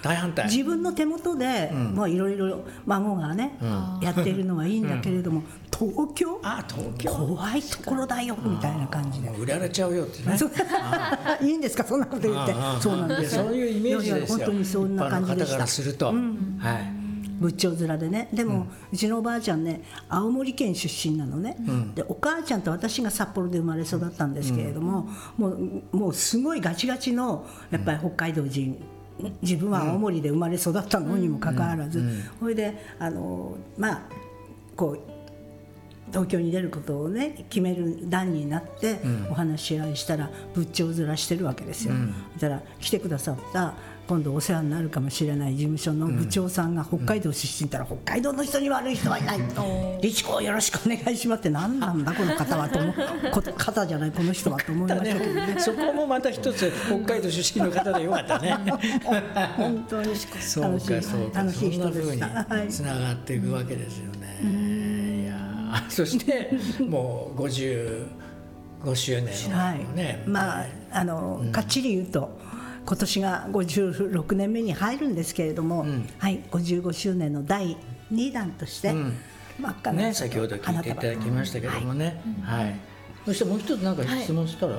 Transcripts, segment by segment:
大反対。 自分の手元でいろいろ孫がね、やっているのはいいんだけれども、東京怖いところだよみたいな感じで売られちゃうよってね。 いいんですかそんなこと言って。そうなんですよ。 そういうイメージですよ。 本当にそんな感じでした。 一般の方からすると、 仏頂面でね。でも、うちのおばあちゃんね青森県出身なのね、でお母ちゃんと私が札幌で生まれ育ったんですけれども、もうすごいガチガチのやっぱり北海道人、自分は青森で生まれ育ったのにもかかわらず、それでこう東京に出ることをね決める段になってお話し合いしたら仏頂面してるわけですよ。そしたら来てくださった今度お世話になるかもしれない事務所の部長さんが北海道出身ったら、北海道の人に悪い人はいない、律子をよろしくお願いしますって、何なんだこの方はと思う方じゃないこの人はと思いましたけどね。 そこもまた一つ北海道出身の方でよかったね。 本当に楽しい人でした。 つながっていくわけですよね。いやそしてもう55周年のね、 かっちり言うと今年が56年目に入るんですけれども、55周年の第2弾として、真っ赤な先ほど聞いていただきましたけどもね、そしてもう一つ何か質問したら、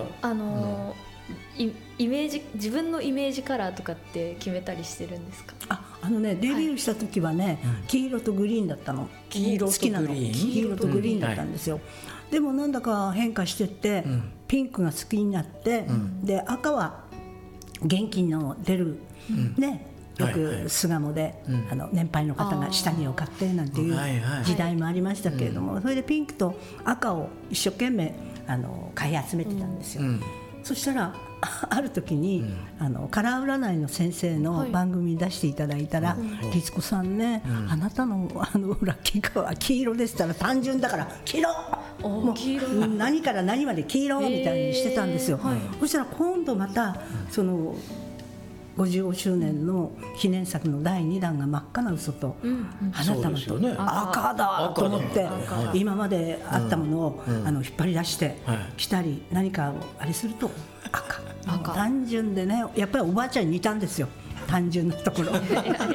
イメージ、自分のイメージカラーとかって決めたりしてるんですか？ デビューした時はね、黄色とグリーンだったの。 黄色とグリーン、 好きなの黄色とグリーンだったんですよ。でもなんだか変化してって、ピンクが好きになって、で赤は元気の出る、よく巣鴨で、年配の方が下着を買ってなんていう時代もありましたけれども、それでピンクと赤を一生懸命買い集めてたんですよ。そしたらある時にカラー占いの先生の番組に出していただいたら「律子さんね、あなたのラッキーカラーは黄色です」って言ったら、単純だから黄色、もう何から何まで黄色みたいにしてたんですよ。そしたら今度またその55周年の記念作の第2弾が真っ赤な嘘と花束と赤だと思って、今まであったものを引っ張り出してきたり何かをあれすると赤、単純でね、やっぱりおばあちゃんに似たんですよ、単純なところ。